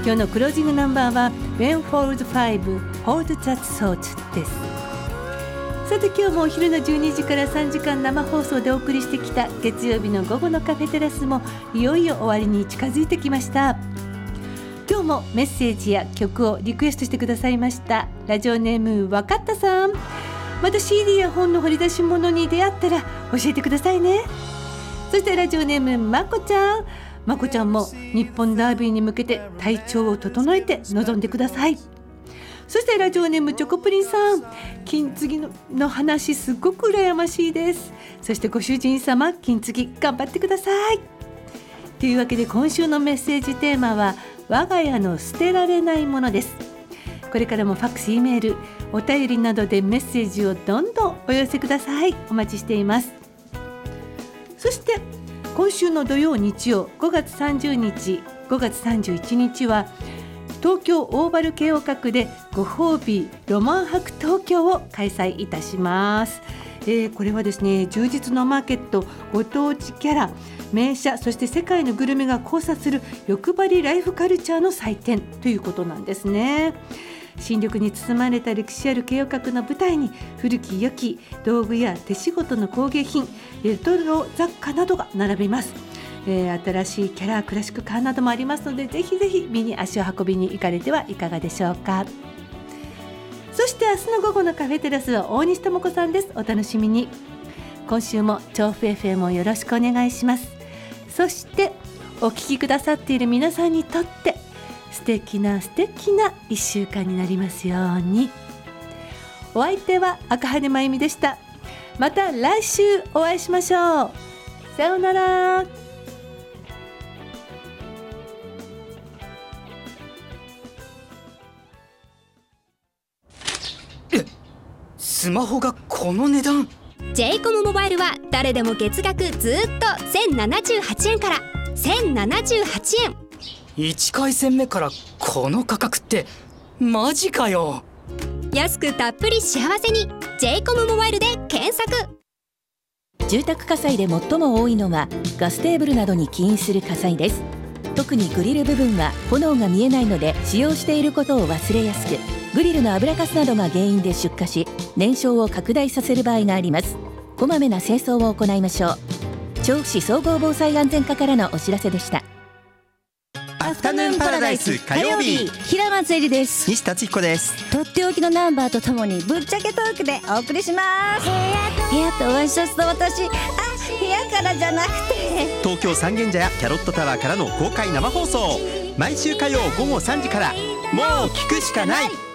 今日のクロージングナンバーは When Fold 5 Hold That Thought です。さて今日もお昼の12時から3時間生放送でお送りしてきた月曜日の午後のカフェテラスもいよいよ終わりに近づいてきました。今日もメッセージや曲をリクエストしてくださいましたラジオネームわかったさん。また CD や本の掘り出し物に出会ったら教えてくださいね。そしてラジオネームまこちゃん。まこちゃんも日本ダービーに向けて体調を整えて臨んでください。そしてラジオネームチョコプリンさん。金継ぎ の話すごく羨ましいです。そしてご主人様金継ぎ頑張ってください。というわけで今週のメッセージテーマは我が家の捨てられないものです。これからもファックス、Eメール、お便りなどでメッセージをどんどんお寄せください。お待ちしています。そして今週の土曜日曜5月30日5月31日は東京オーバル慶応閣でご褒美ロマン博東京を開催いたします。これはですね、充実のマーケット、ご当地キャラ、名車、そして世界のグルメが交差する欲張りライフカルチャーの祭典ということなんですね。新緑に包まれた歴史ある慶応閣の舞台に古き良き道具や手仕事の工芸品、レトロ雑貨などが並びます。新しいキャラ、クラシックカーなどもありますので、ぜひぜひ見に足を運びに行かれてはいかがでしょうか。そして明日の午後のカフェテラスは大西智子さんです。お楽しみに。今週も調布 FM をよろしくお願いします。そしてお聞きくださっている皆さんにとって素敵な1週間になりますように。お相手は赤羽真由美でした。また来週お会いしましょう。さようなら。 スマホがこの値段。 j コムモバイルは誰でも月額ずっと1078円から1078円。 1回戦目からこの価格ってマジかよ。 安くたっぷり幸せに j コムモバイルで検索。 住宅火災で最も多いのはガステーブルなどに起因する火災です。特にグリル部分は炎が見えないので使用していることを忘れやすく、グリルの油かすなどが原因で出火し燃焼を拡大させる場合があります。こまめな清掃を行いましょう。調布市総合防災安全課からのお知らせでした。 アフタヌーンパラダイス火曜日、 平松絵里です。 西達彦です。 とっておきのナンバーとともにぶっちゃけトークでお送りします。部屋とワンショット、私部屋からじゃなくて東京三軒茶屋キャロットタワーからの公開生放送、毎週火曜午後3時から。もう聞くしかない。